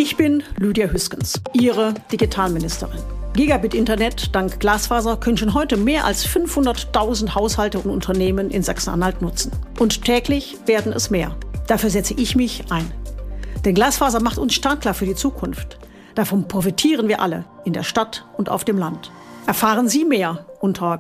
Ich bin Lydia Hüskens, Ihre Digitalministerin. Gigabit-Internet dank Glasfaser können schon heute mehr als 500.000 Haushalte und Unternehmen in Sachsen-Anhalt nutzen. Und täglich werden es mehr. Dafür setze ich mich ein. Denn Glasfaser macht uns startklar für die Zukunft. Davon profitieren wir alle, in der Stadt und auf dem Land. Erfahren Sie mehr unter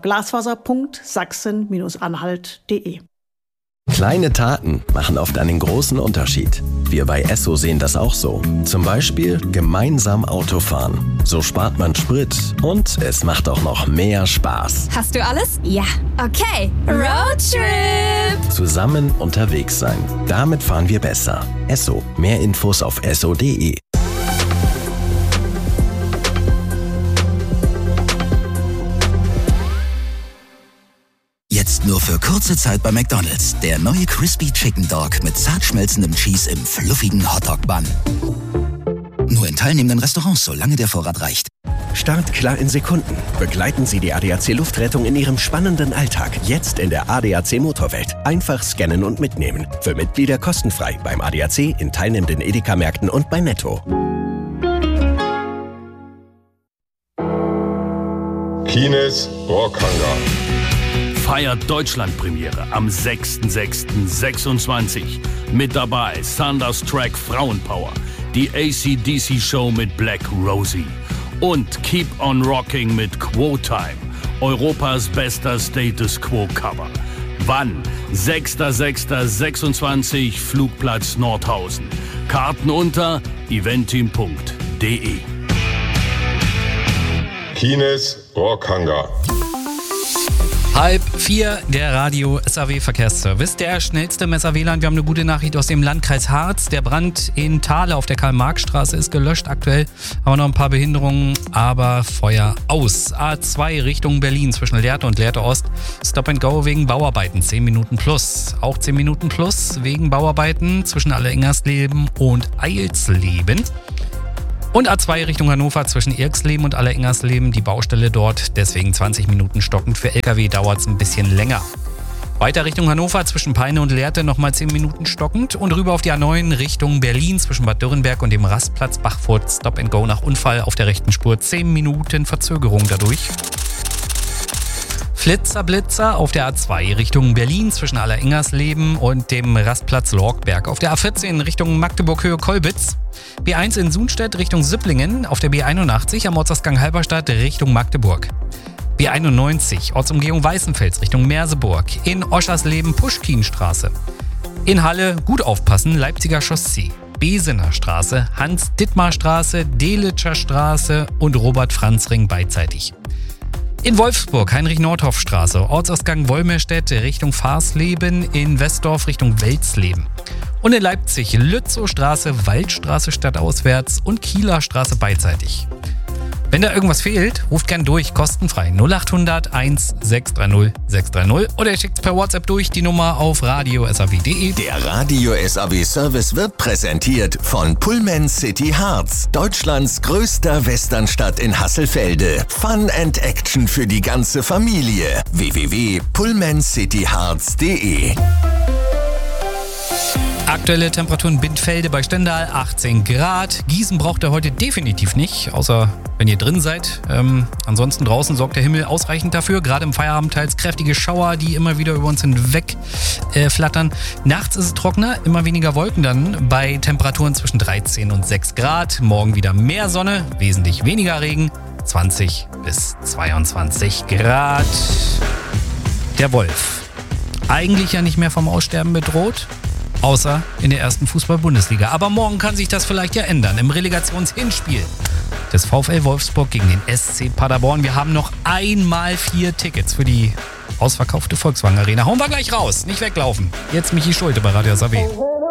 glasfaser.sachsen-anhalt.de. Kleine Taten machen oft einen großen Unterschied. Wir bei Esso sehen das auch so. Zum Beispiel gemeinsam Autofahren. So spart man Sprit und es macht auch noch mehr Spaß. Hast du alles? Ja. Okay. Roadtrip! Zusammen unterwegs sein. Damit fahren wir besser. Esso. Mehr Infos auf esso.de. Jetzt nur für kurze Zeit bei McDonald's. Der neue Crispy Chicken Dog mit zart schmelzendem Cheese im fluffigen Hotdog-Bun. Nur in teilnehmenden Restaurants, solange der Vorrat reicht. Startklar in Sekunden. Begleiten Sie die ADAC Luftrettung in Ihrem spannenden Alltag. Jetzt in der ADAC Motorwelt. Einfach scannen und mitnehmen. Für Mitglieder kostenfrei beim ADAC, in teilnehmenden Edeka-Märkten und bei Netto. Kines Rockhangar feiert Deutschlandpremiere am 6.6.26. Mit dabei Thunderstruck Frauenpower, die AC/DC-Show mit Black Rosie und Keep on Rocking mit Quo Time, Europas bester Status Quo-Cover. Wann? 6.6.26, Flugplatz Nordhausen. Karten unter eventim.de. Kines Rockhangar. 3:30, der Radio SAW Verkehrsservice. Der schnellste im SAW-Land. Wir haben eine gute Nachricht aus dem Landkreis Harz. Der Brand in Thale auf der Karl-Marx-Straße ist gelöscht. Aktuell haben wir noch ein paar Behinderungen, aber Feuer aus. A2 Richtung Berlin zwischen Lehrte und Lehrte Ost. Stop and Go wegen Bauarbeiten. 10 Minuten plus. Auch 10 Minuten plus wegen Bauarbeiten zwischen Allerengersleben und Eilsleben. Und A2 Richtung Hannover zwischen Irksleben und Allerengersleben, die Baustelle dort, deswegen 20 Minuten stockend. Für LKW dauert es ein bisschen länger. Weiter Richtung Hannover zwischen Peine und Lehrte nochmal 10 Minuten stockend und rüber auf die A9 Richtung Berlin zwischen Bad Dürrenberg und dem Rastplatz Bachfurt. Stop and Go nach Unfall auf der rechten Spur, 10 Minuten Verzögerung dadurch. Flitzer-Blitzer auf der A2 Richtung Berlin zwischen Allerengersleben und dem Rastplatz Lorgberg. Auf der A14 Richtung Magdeburg-Höhe Kolbitz. B1 in Sunstedt Richtung Sipplingen. Auf der B81 am Ortsausgang Halberstadt Richtung Magdeburg. B91 Ortsumgehung Weißenfels Richtung Merseburg. In Oschersleben Puschkinstraße. In Halle gut aufpassen, Leipziger Chaussee. Besener Straße, Hans-Dittmar-Straße, Delitscher Straße und Robert-Franz-Ring beidseitig. In Wolfsburg, Heinrich-Nordhoff-Straße, Ortsausgang Wolmerstedt Richtung Farsleben, in Westdorf Richtung Welzleben. Und in Leipzig, Lützow-Straße, Waldstraße stadtauswärts und Kieler Straße beidseitig. Wenn da irgendwas fehlt, ruft gern durch, kostenfrei 0800 1630 630 oder ihr schickt's per WhatsApp durch, die Nummer auf radiosaw.de. Der Radio SAW Service wird präsentiert von Pullman City Harz, Deutschlands größter Westernstadt in Hasselfelde. Fun and Action für die ganze Familie. www.pullmancityharz.de. Aktuelle Temperaturen Bindfelde bei Stendal 18 Grad. Gießen braucht ihr heute definitiv nicht, außer wenn ihr drin seid. Ansonsten draußen sorgt der Himmel ausreichend dafür. Gerade im Feierabend teils kräftige Schauer, die immer wieder über uns hinweg flattern. Nachts ist es trockener, immer weniger Wolken dann bei Temperaturen zwischen 13 und 6 Grad. Morgen wieder mehr Sonne, wesentlich weniger Regen. 20 bis 22 Grad. Der Wolf. Eigentlich ja nicht mehr vom Aussterben bedroht. Außer in der ersten Fußball-Bundesliga. Aber morgen kann sich das vielleicht ja ändern. Im Relegationshinspiel des VfL Wolfsburg gegen den SC Paderborn. Wir haben noch einmal 4 Tickets für die ausverkaufte Volkswagen Arena. Hauen wir gleich raus. Nicht weglaufen. Jetzt Michi Schulte bei Radio SAW.